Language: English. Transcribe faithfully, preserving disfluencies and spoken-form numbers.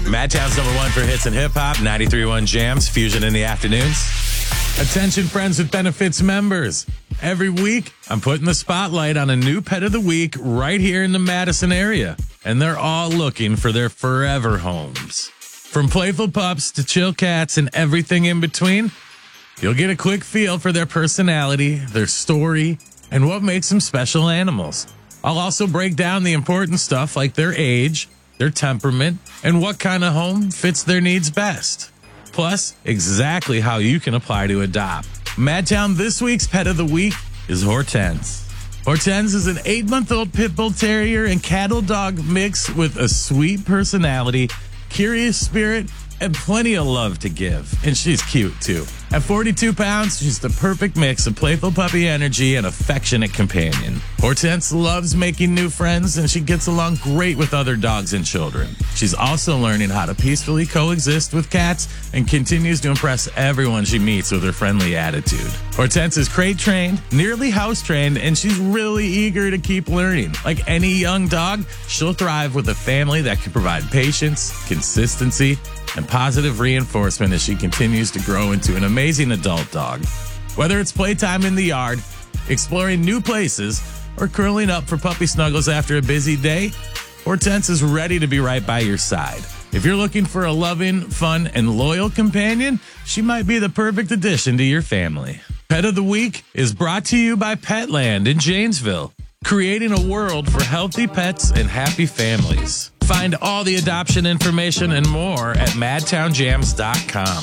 Madtown's number one for hits and hip-hop, ninety-three point one Jams, Fusion in the afternoons. Attention Friends with Benefits members. Every week, I'm putting the spotlight on a new pet of the week right here in the Madison area. And they're all looking for their forever homes. From playful pups to chill cats and everything in between, you'll get a quick feel for their personality, their story, and what makes them special animals. I'll also break down the important stuff like their age, their temperament, and what kind of home fits their needs best. Plus, exactly how you can apply to adopt. Madtown this week's pet of the week is Hortense. Hortense is an eight-month-old pit bull terrier and cattle dog mix with a sweet personality, curious spirit, and plenty of love to give. And she's cute, too. At forty-two pounds, she's the perfect mix of playful puppy energy and affectionate companion. Hortense loves making new friends, and she gets along great with other dogs and children. She's also learning how to peacefully coexist with cats and continues to impress everyone she meets with her friendly attitude. Hortense is crate trained, nearly house trained, and she's really eager to keep learning. Like any young dog, she'll thrive with a family that can provide patience, consistency, and positive reinforcement as she continues to grow into an amazing adult dog. Whether it's playtime in the yard, exploring new places, or curling up for puppy snuggles after a busy day, Hortense is ready to be right by your side. If you're looking for a loving, fun, and loyal companion, she might be the perfect addition to your family. Pet of the Week is brought to you by Petland in Janesville, creating a world for healthy pets and happy families. Find all the adoption information and more at madtown jams dot com.